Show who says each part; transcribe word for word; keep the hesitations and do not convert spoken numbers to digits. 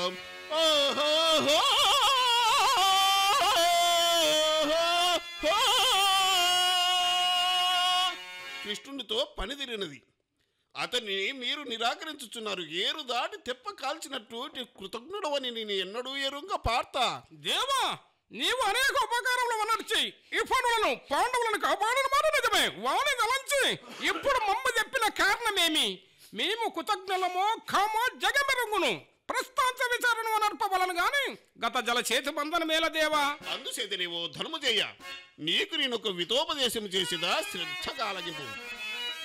Speaker 1: కృష్ణునితో పనిదిరినది, అతన్ని మీరు నిరాకరించుచున్నారు. ఏరు దాటి తెప్ప కాల్చినట్టు కృతజ్ఞుడవని నేను ఎన్నడూ ఎరుంగ పార్తా.
Speaker 2: దేవా, నీవు అనేక ఉపకారములు వనర్చి ఈ పనులను పాండవులను కాపాడిన మాట నిజమే. వాని గలంచి ఇప్పుడు మమ్మ చెప్పిన కారణమేమి? మేము కృతజ్ఞలమో కామో జగమెరుగును. ప్రస్తాంత విచారణ నర్పవలను గాని గత జల చేతి బంధన మేల దేవా.
Speaker 1: అందుచేత నీవు ధర్మజేయ, నీకు నేను ఒక వితోపదేశం చేసిదా శ్రద్ధ కాలగింపు.